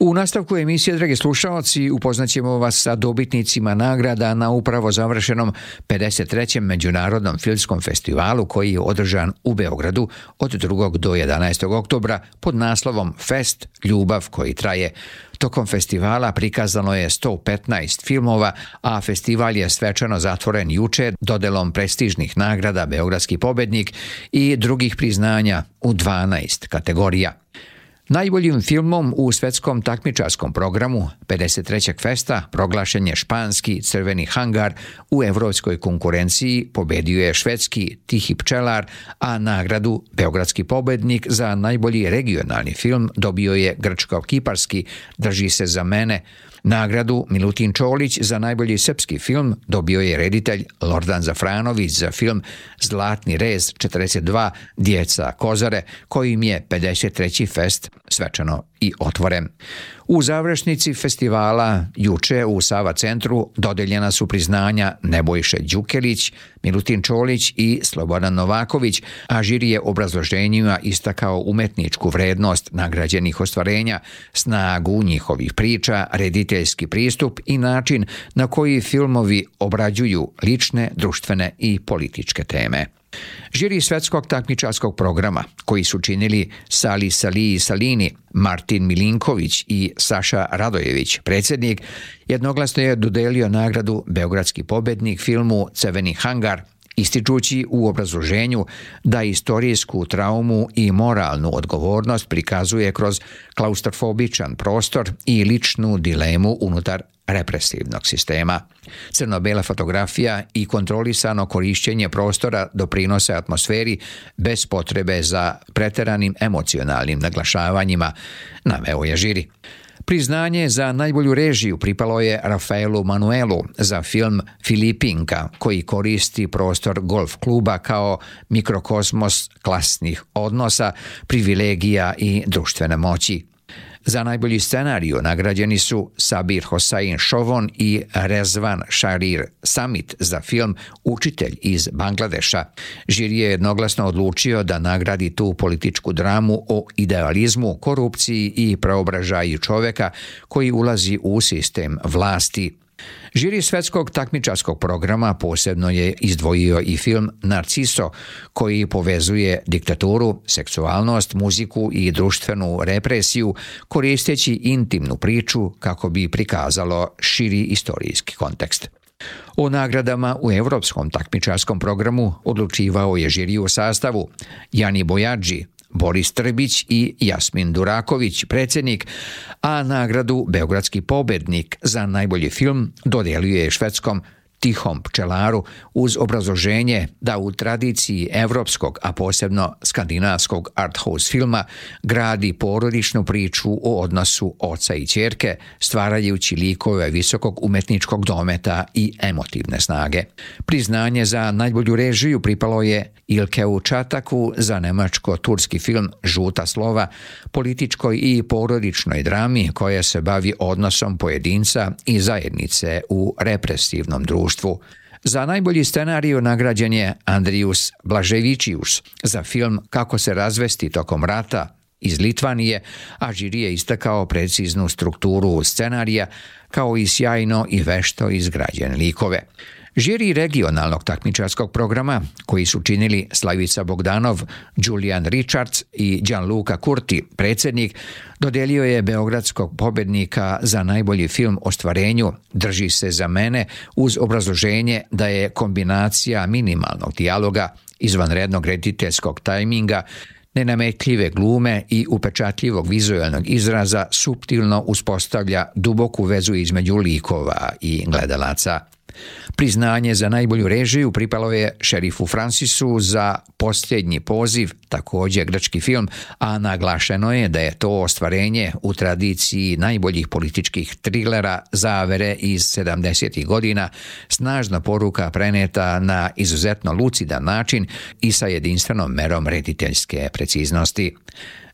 U nastavku emisije, dragi slušalci, upoznaćemo vas sa dobitnicima nagrada na upravo završenom 53. Međunarodnom filmskom festivalu koji je održan u Beogradu od 2. do 11. oktobra pod naslovom Fest – ljubav koji traje. Tokom festivala prikazano je 115 filmova, a festival je svečano zatvoren juče dodelom prestižnih nagrada Beogradski pobednik i drugih priznanja u 12 kategorija. Najboljim filmom u svetskom takmičarskom programu 53. festa proglašen je španski Crveni hangar, u evropskoj konkurenciji pobedio je švedski Tihi pčelar, a nagradu Beogradski pobednik za najbolji regionalni film dobio je grčko-kiparski Drži se za mene. Nagradu Milutin Čolić za najbolji srpski film dobio je reditelj Lordan Zafranović za film Zlatni rez 42 Djeca Kozare, kojim je 53. fest svečano i otvoren. U završnici festivala juče u Sava centru dodeljena su priznanja Nebojše Đukelić, Milutin Čolić i Slobodan Novaković, a žiri je obrazloženjima istakao umetničku vrednost nagrađenih ostvarenja, snagu njihovih priča, rediteljski pristup i način na koji filmovi obrađuju lične, društvene i političke teme. Žiri svetskog takmičarskog programa, koji su činili Sali Saliji Salini, Martin Milinković i Saša Radojević, predsjednik, jednoglasno je dodelio nagradu Beogradski pobednik filmu Crveni hangar, ističući u obrazloženju da istorijsku traumu i moralnu odgovornost prikazuje kroz klaustrofobičan prostor i ličnu dilemu unutar represivnog sistema. Crno-bela fotografija i kontrolisano korišćenje prostora doprinose atmosferi bez potrebe za preteranim emocionalnim naglašavanjima, naveo je žiri. Priznanje za najbolju režiju pripalo je Rafaelu Manuelu za film Filipinka, koji koristi prostor golf kluba kao mikrokosmos klasnih odnosa, privilegija i društvene moći. Za najbolji scenariju nagrađeni su Sabir Hossain Šovon i Rezvan Šarir Samit za film Učitelj iz Bangladeša. Žiri je jednoglasno odlučio da nagradi tu političku dramu o idealizmu, korupciji i preobražaju čoveka koji ulazi u sistem vlasti. Žiri svetskog takmičarskog programa posebno je izdvojio i film Narciso, koji povezuje diktaturu, seksualnost, muziku i društvenu represiju, koristeći intimnu priču kako bi prikazalo širi istorijski kontekst. O nagradama u evropskom takmičarskom programu odlučivao je žiri u sastavu Jani Bojadži, Boris Trbić i Jasmin Duraković, predsjednik, a nagradu Beogradski pobednik za najbolji film dodeljuje švedskom Tihom pčelaru uz obrazloženje da u tradiciji evropskog, a posebno skandinavskog arthouse filma gradi porodičnu priču o odnosu oca i ćerke, stvarajući likove visokog umetničkog dometa i emotivne snage. Priznanje za najbolju režiju pripalo je Ilkeu Čataku za nemačko-turski film Žuta slova, političkoj i porodičnoj drami koja se bavi odnosom pojedinca i zajednice u represivnom društvu. Za najbolji scenariju nagrađen je Andrijus Blaževičius za film Kako se razvesti tokom rata iz Litvanije, a žiri je istakao preciznu strukturu scenarija kao i sjajno i vešto izgrađene likove. Žiri regionalnog takmičarskog programa, koji su činili Slavica Bogdanov, Julian Richards i Gianluca Curti, predsjednik, dodelio je Beogradskog pobednika za najbolji film ostvarenju Drži se za mene uz obrazloženje da je kombinacija minimalnog dijaloga, izvanrednog rediteljskog tajminga, nenametljive glume i upečatljivog vizualnog izraza suptilno uspostavlja duboku vezu između likova i gledalaca. Priznanje za najbolju režiju pripalo je šerifu Francisu za Posljednji poziv, također grčki film, a naglašeno je da je to ostvarenje u tradiciji najboljih političkih trilera zavere iz 70. godina, snažna poruka preneta na izuzetno lucidan način i sa jedinstvenom merom rediteljske preciznosti.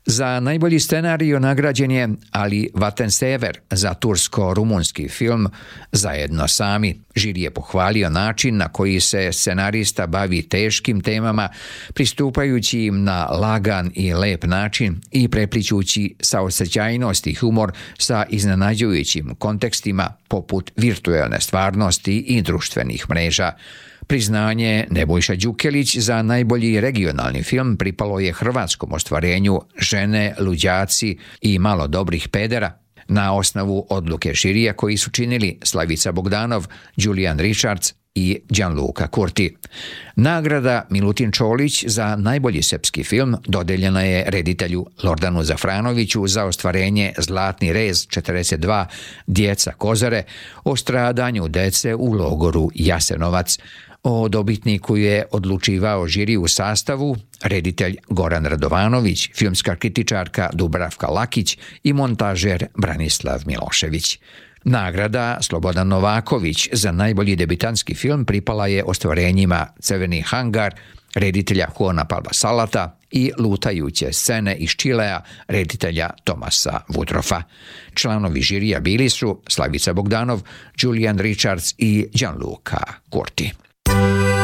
Za najbolji scenarijo nagrađen je Ali Vatensever za tursko-rumunski film Zajedno sami. Žiri je pohvalio način na koji se scenarista bavi teškim temama, pristupajući im na lagan i lep način i preplićući saosećajnost i humor sa iznenađujućim kontekstima poput virtuelne stvarnosti i društvenih mreža. Priznanje Nebojša Đukelić za najbolji regionalni film pripalo je hrvatskom ostvarenju Žene, luđaci i malo dobrih pedera, na osnovu odluke žirija koji su činili Slavica Bogdanov, Julian Richards i Gianluca Curti. Nagrada Milutin Čolić za najbolji srpski film dodeljena je reditelju Lordanu Zafranoviću za ostvarenje Zlatni rez 42 Djeca Kozare o stradanju dece u logoru Jasenovac. O dobitniku je odlučivao žiri u sastavu reditelj Goran Radovanović, filmska kritičarka Dubravka Lakić i montažer Branislav Milošević. Nagrada Slobodan Novaković za najbolji debitanski film pripala je ostvarenjima Crveni hangar reditelja Juana Pabla Salata i Lutajuće scene iz Čilea reditelja Tomasa Woodroffa. Članovi žirija bili su Slavica Bogdanov, Julian Richards i Gianluca Curti.